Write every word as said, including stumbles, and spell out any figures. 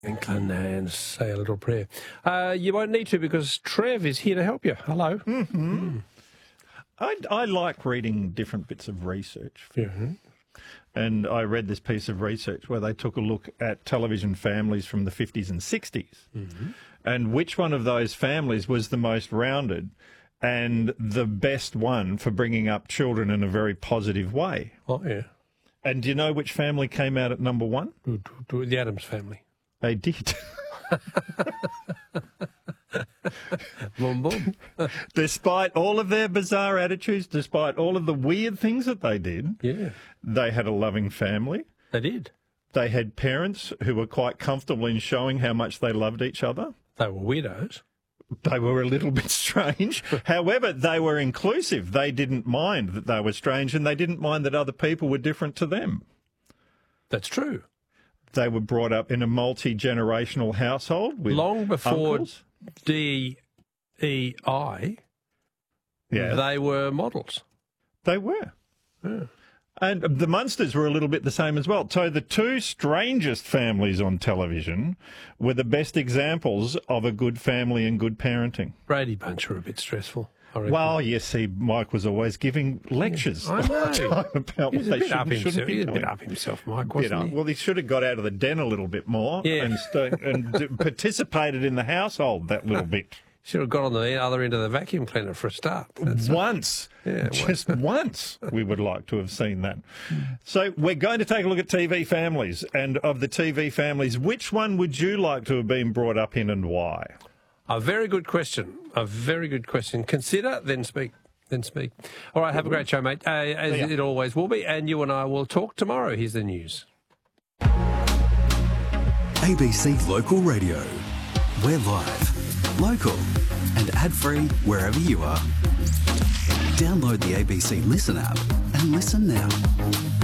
Franklin and say a little prayer. Uh, you won't need to because Trev is here to help you. Hello. Mm-hmm. Mm. I, I like reading different bits of research. Mm-hmm. And I read this piece of research where they took a look at television families from the fifties and sixties Mm-hmm. and which one of those families was the most rounded and the best one for bringing up children in a very positive way. Oh, yeah. And do you know which family came out at number one? The Addams family. They did. Boom, boom. Despite all of their bizarre attitudes, despite all of the weird things that they did, Yeah. they had a loving family. They did. They had parents who were quite comfortable in showing how much they loved each other. They were weirdos. They were a little bit strange. However, they were inclusive. They didn't mind that they were strange, and they didn't mind that other people were different to them. That's true. They were brought up in a multi-generational household with Long before uncles. D E I, Yeah, they were models. they were. Yeah. And the Munsters were a little bit the same as well. So the two strangest families on television were the best examples of a good family and good parenting. Brady Bunch were a bit stressful, I reckon. Well, you see, Mike was always giving lectures I all the know. time about He what was a they bit should up and shouldn't himself. be He was a doing. bit up himself, Mike, Bit wasn't up. he? Well, he should have got out of the den a little bit more Yeah. and, st- and d- participated in the household that little bit. Should have got on the other end of the vacuum cleaner for a start. That's Once, Yeah, just once, we would like to have seen that. So we're going to take a look at T V families, and of the T V families, which one would you like to have been brought up in and why? A very good question. A very good question. Consider, then speak. Then speak. All right, have a great show, mate, uh, as Yeah. it always will be, and you and I will talk tomorrow. Here's the news. A B C Local Radio. We're live, local, and ad-free wherever you are. Download the A B C Listen app and listen now.